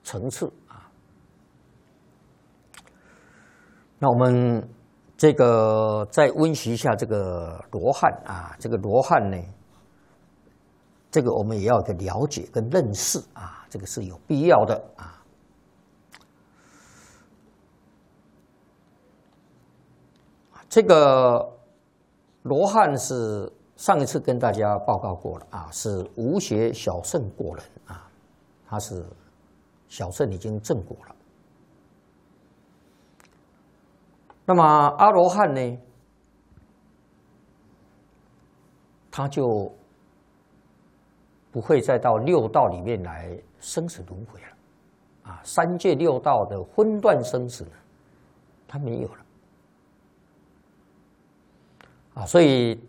层次啊。那我们这个再温习一下这个罗汉啊，这个罗汉呢，这个我们也要有个了解跟认识啊，这个是有必要的啊。这个罗汉是上一次跟大家报告过了啊，是无邪小圣果人啊，他是小圣已经证果了。那么阿罗汉呢，他就不会再到六道里面来生死轮回了啊，三界六道的分段生死呢，他没有了。啊，所以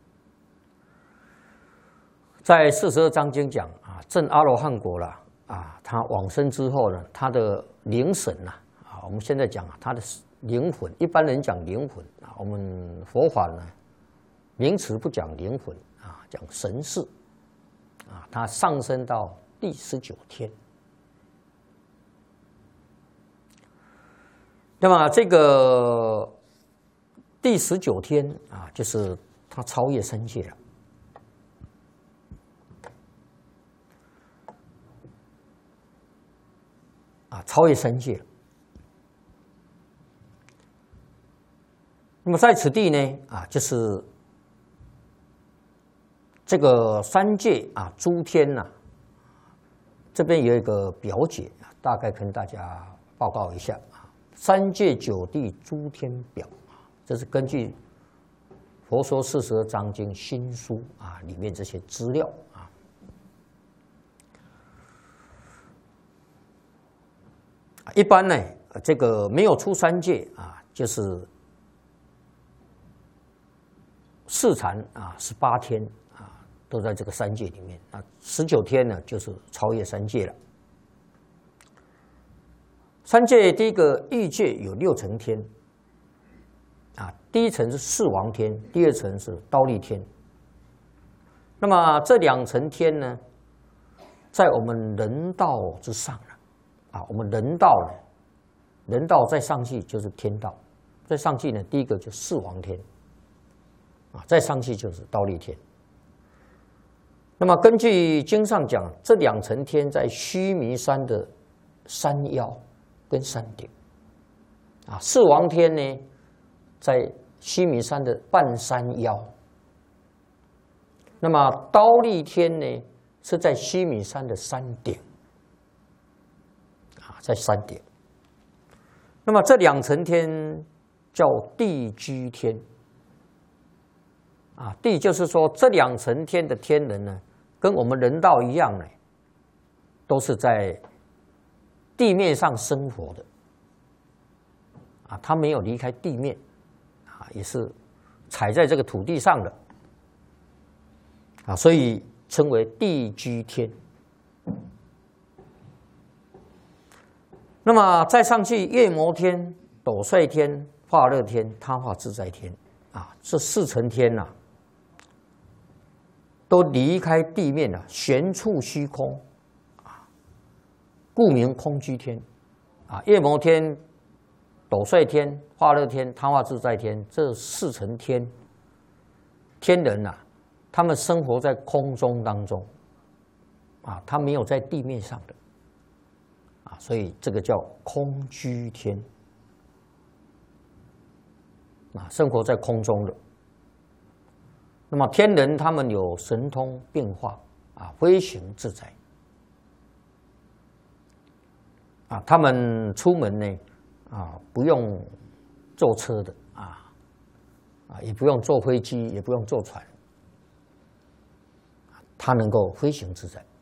在42章经讲啊，证阿罗汉果了啊，他往生之后呢，他的灵神呐啊，我们现在讲啊，他的灵魂，一般人讲灵魂啊，我们佛法呢名词不讲灵魂啊，讲神识啊，他上升到第19天。那么这个第19天啊，就是他超越三界了。啊，超越三界了。那么在此地呢，啊，就是这个三界啊，诸天呐，这边有一个表解啊，大概跟大家报告一下啊，三界九地诸天表。这是根据《佛说42章经》新书啊里面这些资料啊。一般呢，这个没有出三界啊，就是四禅啊，18天啊，都在这个三界里面啊。19天呢，就是超越三界了。三界第一个欲界有6层天。啊，第一层是四王天，第二层是忉利天。那么这2层天呢，在我们人道之上了。啊，我们人道呢，人道再上去就是天道，再上去呢，第一个就四王天。啊，再上去就是忉利天。那么根据经上讲，这2层天在须弥山的山腰跟山顶。啊，四王天呢，在须弥山的半山腰，那么忉利天呢是在须弥山的山顶，啊，在山顶。那么这2层天叫地居天，啊，地就是说这2层天的天人呢，跟我们人道一样呢，都是在地面上生活的，啊，他没有离开地面。也是踩在这个土地上的啊，所以称为地居天。那么再上去，月摩天、斗率天、化乐天、他化自在天啊，这4层天呐，都离开地面了，悬处虚空啊，故名空居天啊。月摩天、斗率天、化乐天、他化自在天，这4层天天人啊，他们生活在空中当中啊，他没有在地面上的啊，所以这个叫空居天啊，生活在空中的。那么天人他们有神通变化啊，飞行自在啊，他们出门呢。啊，不用坐车的啊，也不用坐飞机，也不用坐船，它能够飞行自在。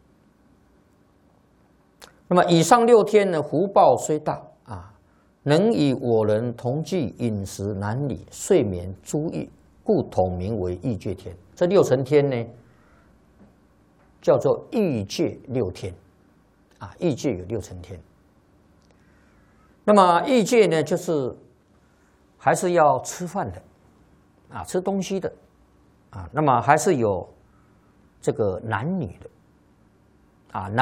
那么以上6天呢，福报虽大啊，能与我人同居饮食男女睡眠诸欲，故统名为欲界天。这6层天呢，叫做欲界6天啊，欲界有6层天。那么欲界呢，就是还是要吃饭的啊，吃东西的啊，那么还是有这个男女的啊，